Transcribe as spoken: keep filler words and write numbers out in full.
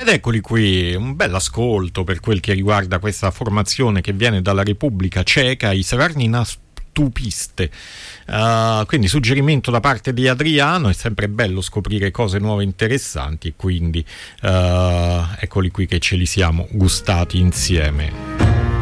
Ed eccoli qui, un bel ascolto per quel che riguarda questa formazione che viene dalla Repubblica Ceca, i Severnina Stupiste. Uh, quindi suggerimento da parte di Adriano, è sempre bello scoprire cose nuove interessanti, e quindi uh, eccoli qui che ce li siamo gustati insieme.